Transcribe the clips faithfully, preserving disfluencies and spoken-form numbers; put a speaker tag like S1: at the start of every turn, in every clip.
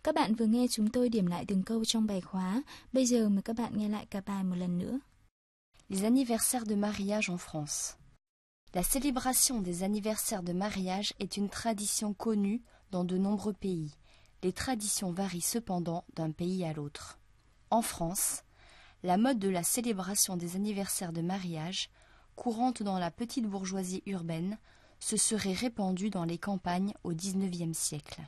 S1: Các bạn vừa nghe chúng tôi điểm lại từng câu trong bài khóa. Bây giờ mời các bạn nghe lại cả bài một lần nữa.
S2: Les anniversaires de mariage en France. La célébration des anniversaires de mariage est une tradition connue dans de nombreux pays. Les traditions varient cependant d'un pays à l'autre. En France, la mode de la célébration des anniversaires de mariage, courante dans la petite bourgeoisie urbaine, se serait répandue dans les campagnes au dix-neuvième siècle.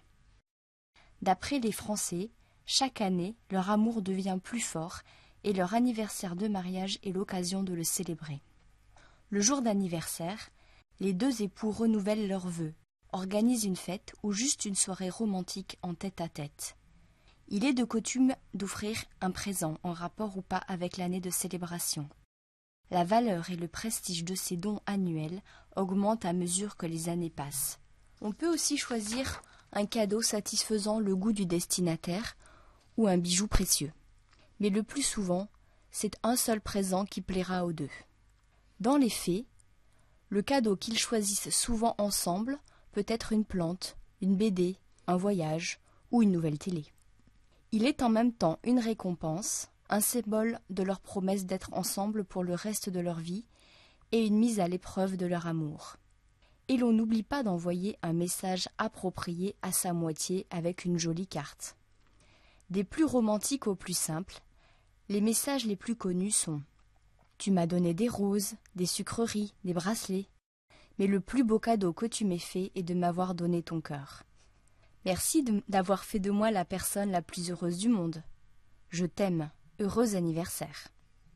S2: D'après les Français, chaque année, leur amour devient plus fort et leur anniversaire de mariage est l'occasion de le célébrer. Le jour d'anniversaire, les deux époux renouvellent leurs vœux, organisent une fête ou juste une soirée romantique en tête-à-tête. Il est de coutume d'offrir un présent en rapport ou pas avec l'année de célébration. La valeur et le prestige de ces dons annuels augmentent à mesure que les années passent. On peut aussi choisir un cadeau satisfaisant le goût du destinataire ou un bijou précieux. Mais le plus souvent, c'est un seul présent qui plaira aux deux. Dans les faits, le cadeau qu'ils choisissent souvent ensemble peut être une plante, une B D, un voyage ou une nouvelle télé. Il est en même temps une récompense, un symbole de leur promesse d'être ensemble pour le reste de leur vie et une mise à l'épreuve de leur amour. Et l'on n'oublie pas d'envoyer un message approprié à sa moitié avec une jolie carte. Des plus romantiques aux plus simples, les messages les plus connus sont « Tu m'as donné des roses, des sucreries, des bracelets, mais le plus beau cadeau que tu m'aies fait est de m'avoir donné ton cœur. Merci de, d'avoir fait de moi la personne la plus heureuse du monde. Je t'aime, heureux anniversaire. »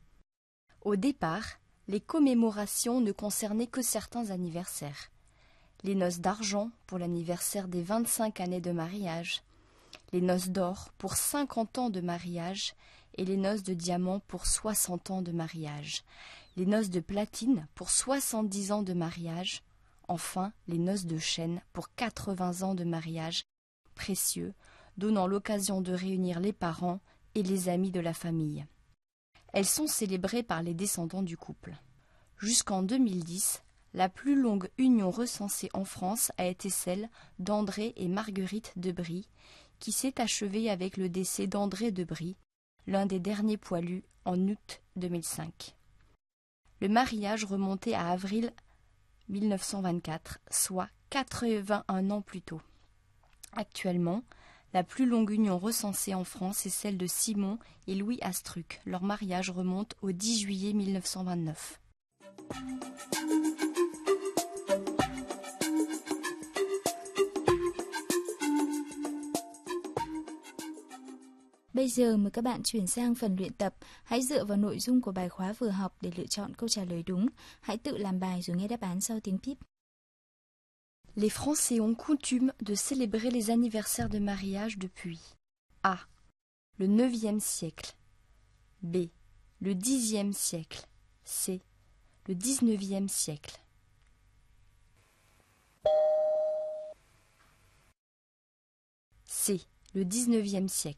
S2: Au départ, les commémorations ne concernaient que certains anniversaires. Les noces d'argent pour l'anniversaire des vingt-cinq années de mariage, les noces d'or pour cinquante ans de mariage et les noces de diamant pour soixante ans de mariage, les noces de platine pour soixante-dix ans de mariage, enfin les noces de chêne pour quatre-vingts ans de mariage précieux, donnant l'occasion de réunir les parents et les amis de la famille. Elles sont célébrées par les descendants du couple. Jusqu'en deux mille dix, la plus longue union recensée en France a été celle d'André et Marguerite de Brie, qui s'est achevée avec le décès d'André de Brie, l'un des derniers poilus, en août deux mille cinq. Le mariage remontait à avril mille neuf cent vingt-quatre, soit quatre-vingt-un ans plus tôt. Actuellement, la plus longue union recensée en France est celle de Simon et Louis Astruc. Leur mariage remonte au dix juillet mille neuf cent vingt-neuf.
S1: Bây giờ mời các bạn chuyển sang phần luyện tập. Hãy dựa vào nội dung của bài khóa vừa học để lựa chọn câu trả lời đúng. Hãy tự làm bài rồi nghe đáp án sau tiếng pip.
S2: Les Français ont coutume de célébrer les anniversaires de mariage depuis A. Le neuvième siècle, B. Le dixième siècle, C. Le dix-neuvième siècle. C. Le dix-neuvième siècle.